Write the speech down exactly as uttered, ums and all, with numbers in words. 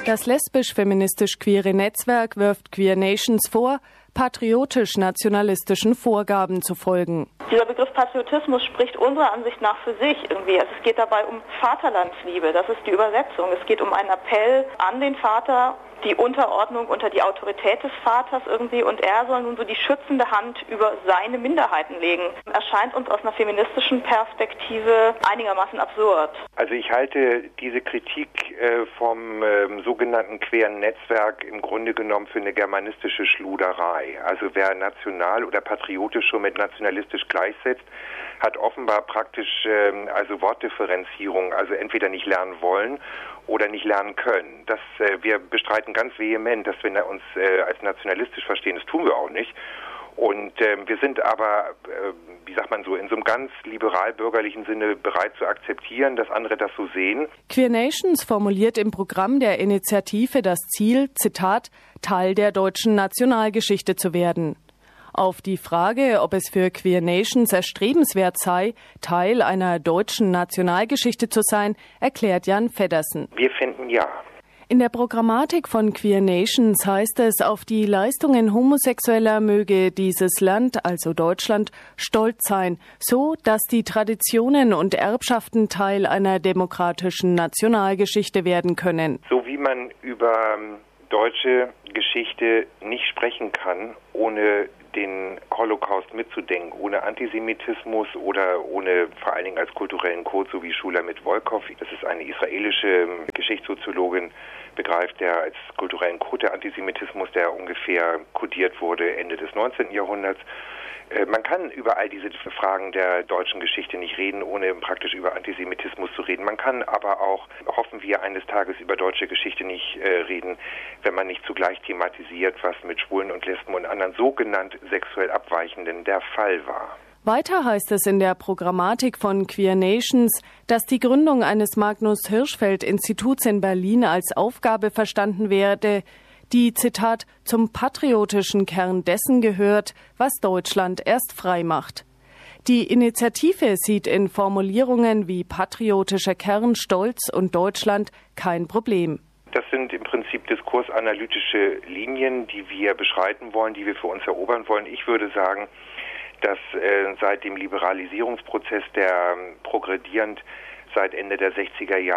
Das lesbisch-feministisch-queere Netzwerk wirft Queer Nations vor, patriotisch-nationalistischen Vorgaben zu folgen. Dieser Begriff Patriotismus spricht unserer Ansicht nach für sich irgendwie. Also es geht dabei um Vaterlandsliebe, das ist die Übersetzung. Es geht um einen Appell an den Vater, die Unterordnung unter die Autorität des Vaters irgendwie, und er soll nun so die schützende Hand über seine Minderheiten legen. Erscheint uns aus einer feministischen Perspektive einigermaßen absurd. Also ich halte diese Kritik äh, vom äh, sogenannten queeren Netzwerk im Grunde genommen für eine germanistische Schluderei. Also wer national oder patriotisch schon mit nationalistisch gleichsetzt, hat offenbar praktisch äh, also Wortdifferenzierung, also entweder nicht lernen wollen oder nicht lernen können. Das, äh, wir bestreiten ganz vehement, dass wir uns äh, als nationalistisch verstehen. Das tun wir auch nicht. Und äh, wir sind aber, äh, wie sagt man so, in so einem ganz liberal-bürgerlichen Sinne bereit zu akzeptieren, dass andere das so sehen. Queer Nations formuliert im Programm der Initiative das Ziel, Zitat, Teil der deutschen Nationalgeschichte zu werden. Auf die Frage, ob es für Queer Nations erstrebenswert sei, Teil einer deutschen Nationalgeschichte zu sein, erklärt Jan Feddersen. Wir finden ja. In der Programmatik von Queer Nations heißt es, auf die Leistungen Homosexueller möge dieses Land, also Deutschland, stolz sein, so dass die Traditionen und Erbschaften Teil einer demokratischen Nationalgeschichte werden können. So wie man über deutsche Geschichte nicht sprechen kann, ohne den Holocaust mitzudenken, ohne Antisemitismus oder ohne vor allen Dingen als kulturellen Code, so wie Shulamit Volkov, das ist eine israelische Geschichtssoziologin, begreift, der als kulturellen Code der Antisemitismus, der ungefähr kodiert wurde Ende des neunzehnten Jahrhunderts. Man kann über all diese Fragen der deutschen Geschichte nicht reden, ohne praktisch über Antisemitismus zu reden. Man kann aber auch, hoffen wir, eines Tages über deutsche Geschichte nicht äh, reden, wenn man nicht zugleich thematisiert, was mit Schwulen und Lesben und anderen sogenannt sexuell Abweichenden der Fall war. Weiter heißt es in der Programmatik von Queer Nations, dass die Gründung eines Magnus-Hirschfeld-Instituts in Berlin als Aufgabe verstanden werde, die, Zitat, zum patriotischen Kern dessen gehört, was Deutschland erst frei macht. Die Initiative sieht in Formulierungen wie patriotischer Kern, Stolz und Deutschland kein Problem. Das sind im Prinzip diskursanalytische Linien, die wir beschreiten wollen, die wir für uns erobern wollen. Ich würde sagen, dass äh, seit dem Liberalisierungsprozess, der äh, progredierend seit Ende der sechziger Jahre